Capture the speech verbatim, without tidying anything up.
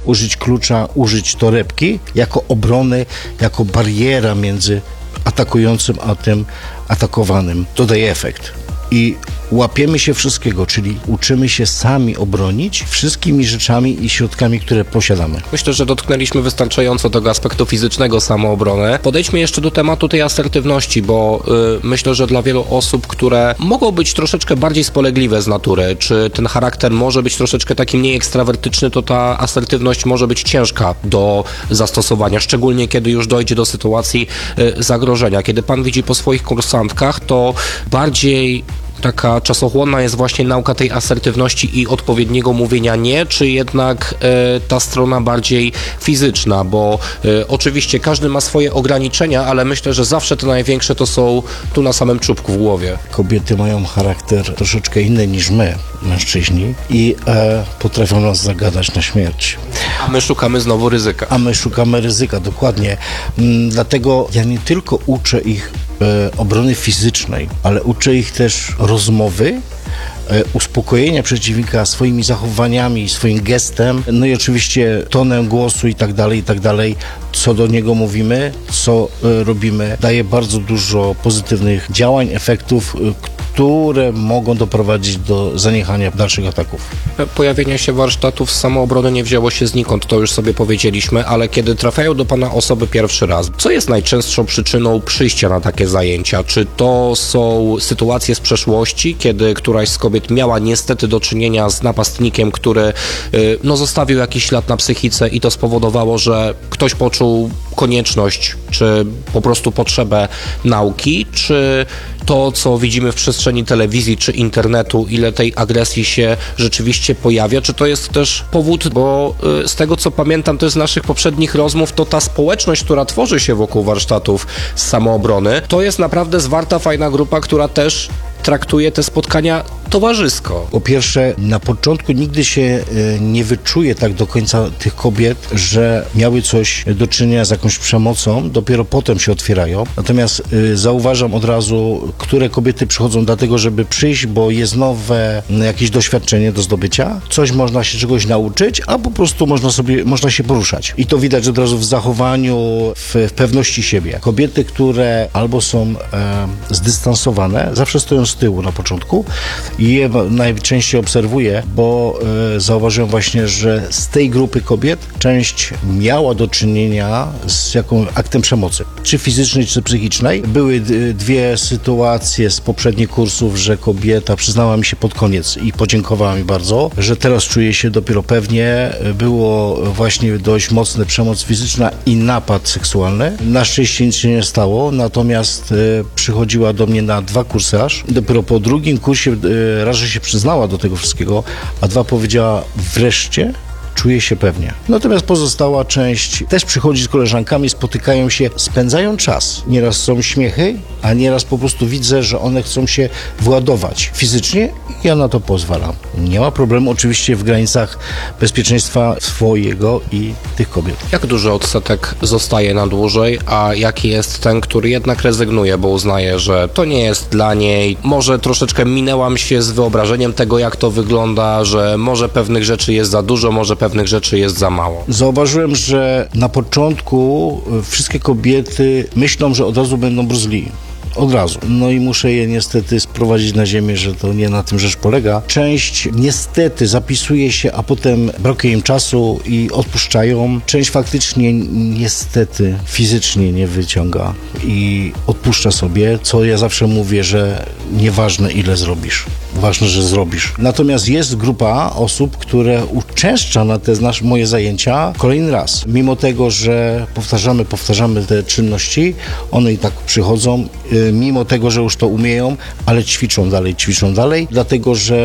użyć klucza, użyć torebki jako obrony, jako bariera między atakującym a tym atakowanym. To daje efekt. I łapiemy się wszystkiego, czyli uczymy się sami obronić wszystkimi rzeczami i środkami, które posiadamy. Myślę, że dotknęliśmy wystarczająco tego aspektu fizycznego samoobrony. Podejdźmy jeszcze do tematu tej asertywności, bo y, myślę, że dla wielu osób, które mogą być troszeczkę bardziej spolegliwe z natury, czy ten charakter może być troszeczkę taki mniej ekstrawertyczny, to ta asertywność może być ciężka do zastosowania, szczególnie kiedy już dojdzie do sytuacji y, zagrożenia. Kiedy pan widzi po swoich kursantkach, to bardziej taka czasochłonna jest właśnie nauka tej asertywności i odpowiedniego mówienia nie, czy jednak e, ta strona bardziej fizyczna, bo e, oczywiście każdy ma swoje ograniczenia, ale myślę, że zawsze te największe to są tu na samym czubku w głowie. Kobiety mają charakter troszeczkę inny niż my, mężczyźni, i e, potrafią nas zagadać na śmierć. A my szukamy znowu ryzyka. A my szukamy ryzyka, dokładnie. Mm, dlatego ja nie tylko uczę ich e, obrony fizycznej, ale uczę ich też rozmowy, e, uspokojenia przeciwnika swoimi zachowaniami, swoim gestem, no i oczywiście tonem głosu i tak dalej, i tak dalej. Co do niego mówimy, co e, robimy, daje bardzo dużo pozytywnych działań, efektów, e, które mogą doprowadzić do zaniechania dalszych ataków. Pojawienie się warsztatów z samoobrony nie wzięło się znikąd, to już sobie powiedzieliśmy, ale kiedy trafiają do pana osoby pierwszy raz, co jest najczęstszą przyczyną przyjścia na takie zajęcia? Czy to są sytuacje z przeszłości, kiedy któraś z kobiet miała niestety do czynienia z napastnikiem, który no, zostawił jakiś ślad na psychice i to spowodowało, że ktoś poczuł konieczność, czy po prostu potrzebę nauki, czy to, co widzimy w przestrzeni telewizji czy internetu, ile tej agresji się rzeczywiście pojawia, czy to jest też powód, bo y, z tego, co pamiętam też z naszych poprzednich rozmów, to ta społeczność, która tworzy się wokół warsztatów z samoobrony, to jest naprawdę zwarta, fajna grupa, która też traktuje te spotkania towarzysko. Po pierwsze, na początku nigdy się y, nie wyczuje tak do końca tych kobiet, że miały coś do czynienia z jakąś przemocą, dopiero potem się otwierają. Natomiast y, zauważam od razu, które kobiety przychodzą dlatego, żeby przyjść, bo jest nowe y, jakieś doświadczenie do zdobycia, coś można się czegoś nauczyć, a po prostu można sobie, można się poruszać. I to widać od razu w zachowaniu, w, w pewności siebie. Kobiety, które albo są e, zdystansowane, zawsze stoją z tyłu na początku, i je najczęściej obserwuję, bo e, zauważyłem właśnie, że z tej grupy kobiet część miała do czynienia z jakąś aktem przemocy, czy fizycznej, czy psychicznej. Były d- dwie sytuacje z poprzednich kursów, że kobieta przyznała mi się pod koniec i podziękowała mi bardzo, że teraz czuje się dopiero pewnie. Było właśnie dość mocna przemoc fizyczna i napad seksualny. Na szczęście nic się nie stało, natomiast e, przychodziła do mnie na dwa kursy aż. Dopiero po drugim kursie e, raz, że się przyznała do tego wszystkiego, a dwa, powiedziała wreszcie czuje się pewnie. Natomiast pozostała część też przychodzi z koleżankami, spotykają się, spędzają czas. Nieraz są śmiechy, a nieraz po prostu widzę, że one chcą się władować fizycznie i ja na to pozwalam. Nie ma problemu, oczywiście w granicach bezpieczeństwa swojego i tych kobiet. Jak duży odsetek zostaje na dłużej, a jaki jest ten, który jednak rezygnuje, bo uznaje, że to nie jest dla niej, może troszeczkę minęłam się z wyobrażeniem tego, jak to wygląda, że może pewnych rzeczy jest za dużo, może pewnych rzeczy jest za mało. Zauważyłem, że na początku wszystkie kobiety myślą, że od razu będą Bruce Lee. Od razu. No i muszę je niestety sprowadzić na ziemię, że to nie na tym rzecz polega. Część niestety zapisuje się, a potem brakuje im czasu i odpuszczają. Część faktycznie niestety fizycznie nie wyciąga i odpuszcza sobie, co ja zawsze mówię, że nieważne ile zrobisz. Ważne, że zrobisz. Natomiast jest grupa osób, które uczęszcza na te nasze, moje zajęcia kolejny raz. Mimo tego, że powtarzamy, powtarzamy te czynności, one i tak przychodzą, mimo tego, że już to umieją, ale ćwiczą dalej, ćwiczą dalej, dlatego, że